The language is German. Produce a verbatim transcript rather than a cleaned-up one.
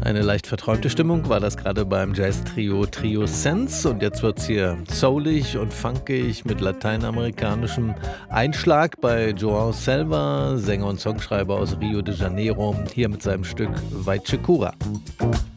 Eine leicht verträumte Stimmung war das gerade beim Jazz-Trio Trio Sense. Und jetzt wird's hier soulig und funkig mit lateinamerikanischem Einschlag bei João Selva, Sänger und Songschreiber aus Rio de Janeiro, hier mit seinem Stück Vai Checura.